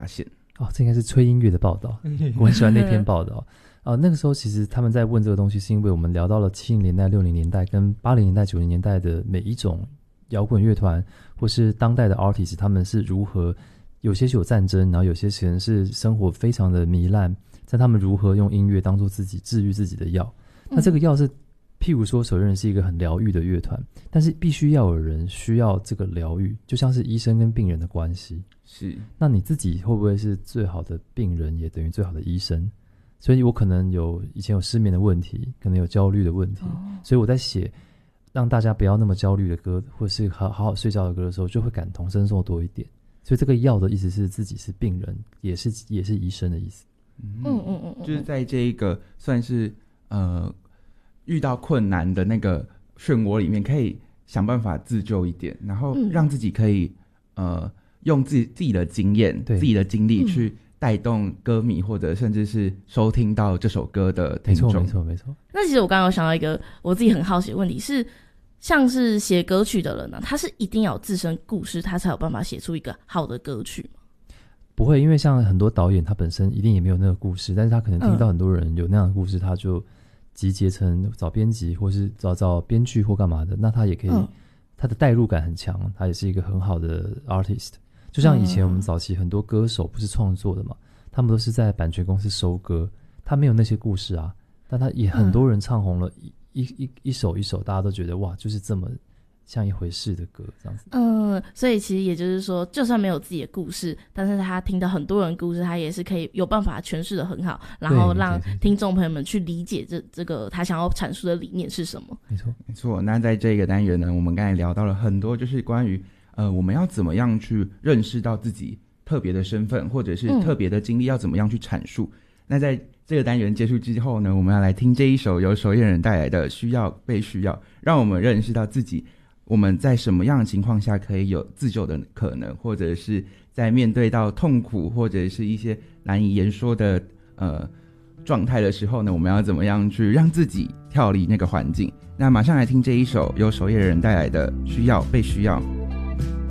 发现？ 这应该是吹音乐的报道，我很喜欢那篇报道。那个时候其实他们在问这个东西，是因为我们聊到了70年代、60年代跟80年代、90年代的每一种摇滚乐团或是当代的 artist， 他们是如何，有些是有战争，然后有些人是生活非常的糜烂，但他们如何用音乐当作自己治愈自己的药。那这个药是譬如说手艺人是一个很疗愈的乐团，但是必须要有人需要这个疗愈，就像是医生跟病人的关系。 是， 那你自己会不会是最好的病人，也等于最好的医生？所以我可能以前有失眠的问题，可能有焦虑的问题，所以我在写让大家不要那么焦虑的歌，或是好好睡觉的歌的时候，就会感同身受多一点。所以这个药的意思是自己是病人，也是医生的意思。 就是在这一个算是遇到困难的那个漩涡里面，可以想办法自救一点，然后让自己可以用自己的经验、自己的经历去带动歌迷，或者甚至是收听到这首歌的听众。 没错。 那其实我刚刚有想到一个我自己很好奇的问题是，像是写歌曲的人呢，他是一定要有自身故事，他才有办法写出一个好的歌曲吗？ 不会，因为像很多导演他本身一定也没有那个故事，但是他可能听到很多人有那样的故事，他就集结成找编辑或是找编剧或干嘛的，那他也可以，他的代入感很强，他也是一个很好的 artist。就像以前我们早期很多歌手不是创作的嘛，他们都是在版权公司收歌，他没有那些故事啊，但他也很多人唱红了一首一首，大家都觉得哇，就是这么像一回事的歌这样子。 所以其实也就是说，就算没有自己的故事，但是他听到很多人的故事，他也是可以有办法诠释的很好，然后让听众朋友们去理解这个他想要阐述的理念是什么。 没错。那在这个单元呢，我们刚才聊到了很多，就是关于我们要怎么样去认识到自己特别的身份，或者是特别的经历要怎么样去阐述。那在这个单元结束之后呢，我们要来听这一首由守夜人带来的《需要被需要》，让我们认识到自己我们在什么样的情况下可以有自救的可能，或者是在面对到痛苦或者是一些难以言说的状态的时候呢，我们要怎么样去让自己跳离那个环境。那马上来听这一首由守夜人带来的《需要被需要》。